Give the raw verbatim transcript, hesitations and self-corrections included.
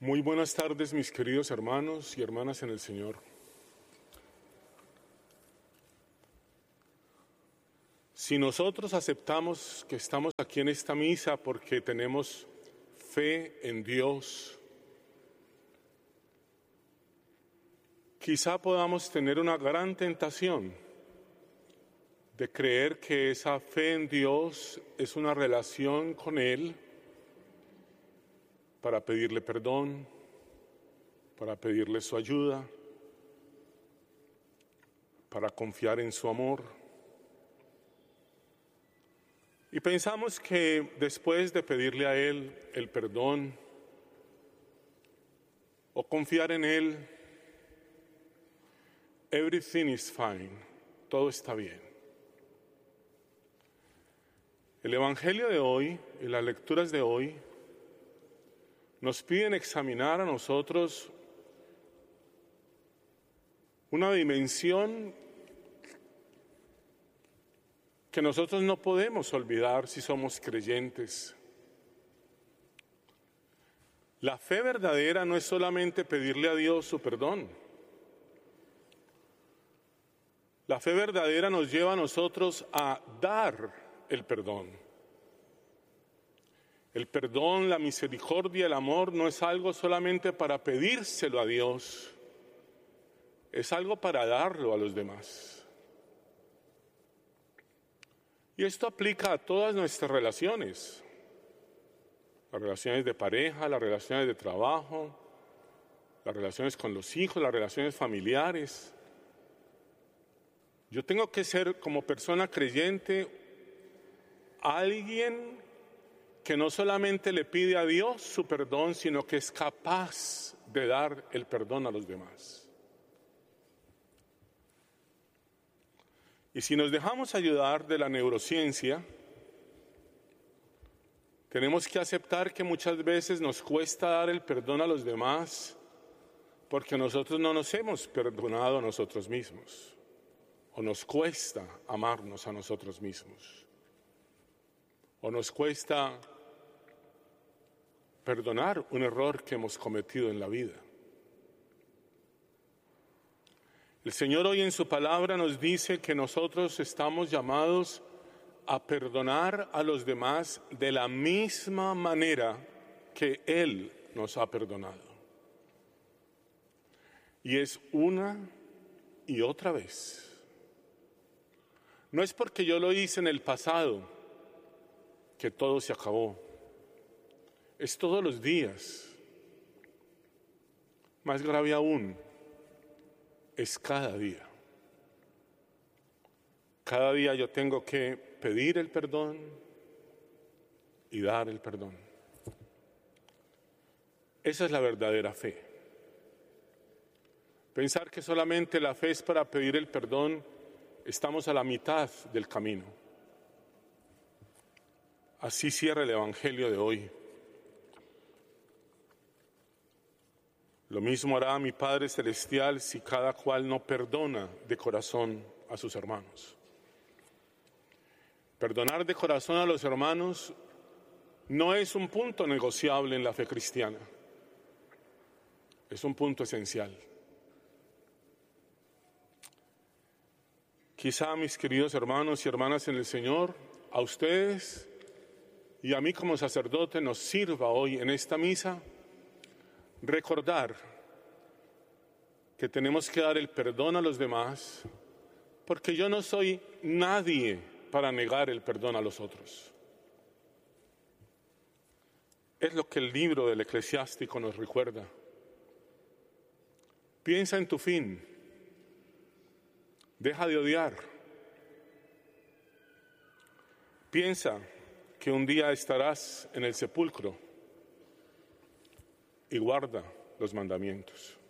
Muy buenas tardes, mis queridos hermanos y hermanas en el Señor. Si nosotros aceptamos que estamos aquí en esta misa porque tenemos fe en Dios, quizá podamos tener una gran tentación de creer que esa fe en Dios es una relación con Él para pedirle perdón, para pedirle su ayuda, para confiar en su amor. Y pensamos que después de pedirle a Él el perdón o confiar en Él, everything is fine, todo está bien. El Evangelio de hoy y las lecturas de hoy nos piden examinar a nosotros una dimensión que nosotros no podemos olvidar si somos creyentes. La fe verdadera no es solamente pedirle a Dios su perdón. La fe verdadera nos lleva a nosotros a dar el perdón. El perdón, la misericordia, el amor no es algo solamente para pedírselo a Dios, es algo para darlo a los demás. Y esto aplica a todas nuestras relaciones, las relaciones de pareja, las relaciones de trabajo, las relaciones con los hijos, las relaciones familiares. Yo tengo que ser, como persona creyente, alguien que no solamente le pide a Dios su perdón, sino que es capaz de dar el perdón a los demás. Y si nos dejamos ayudar de la neurociencia, tenemos que aceptar que muchas veces nos cuesta dar el perdón a los demás porque nosotros no nos hemos perdonado a nosotros mismos, o nos cuesta amarnos a nosotros mismos, o nos cuesta perdonar un error que hemos cometido en la vida. El Señor hoy en su palabra nos dice que nosotros estamos llamados a perdonar a los demás de la misma manera que Él nos ha perdonado. Y es una y otra vez. No es porque yo lo hice en el pasado que todo se acabó. Es todos los días. Más grave aún, es cada día. Cada día yo tengo que pedir el perdón y dar el perdón. Esa es la verdadera fe. Pensar que solamente la fe es para pedir el perdón, estamos a la mitad del camino. Así cierra el Evangelio de hoy. Lo mismo hará mi Padre Celestial si cada cual no perdona de corazón a sus hermanos. Perdonar de corazón a los hermanos no es un punto negociable en la fe cristiana. Es un punto esencial. Quizá, mis queridos hermanos y hermanas en el Señor, a ustedes y a mí como sacerdote nos sirva hoy en esta misa recordar que tenemos que dar el perdón a los demás, porque yo no soy nadie para negar el perdón a los otros. Es lo que el libro del Eclesiástico nos recuerda. Piensa en tu fin. Deja de odiar. Piensa que un día estarás en el sepulcro y guarda los mandamientos.